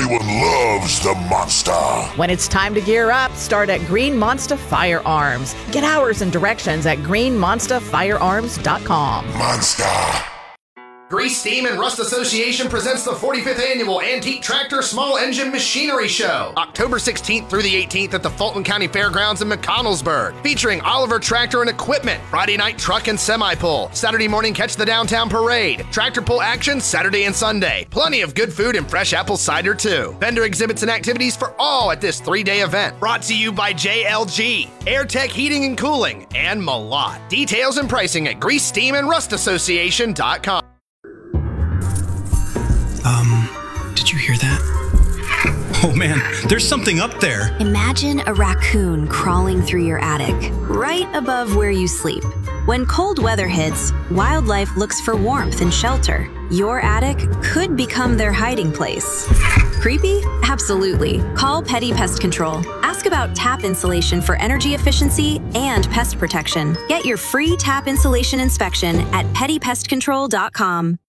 Everyone loves the monster. When it's time to gear up, start at Green Monster Firearms. Get hours and directions at greenmonsterfirearms.com. Monster. Grease, Steam, and Rust Association presents the 45th Annual Antique Tractor Small Engine Machinery Show, October 16th through the 18th at the Fulton County Fairgrounds in McConnellsburg, featuring Oliver Tractor and Equipment, Friday night truck and semi-pull, Saturday morning catch the downtown parade, tractor pull action Saturday and Sunday, plenty of good food and fresh apple cider too. Vendor exhibits and activities for all at this 3-day event, brought to you by JLG, AirTech Heating and Cooling, and Malott. Details and pricing at greasesteamandrastassociation.com. Did you hear that? Oh man, there's something up there. Imagine a raccoon crawling through your attic, right above where you sleep. When cold weather hits, wildlife looks for warmth and shelter. Your attic could become their hiding place. Creepy? Absolutely. Call Petty Pest Control. Ask about tap insulation for energy efficiency and pest protection. Get your free tap insulation inspection at pettypestcontrol.com.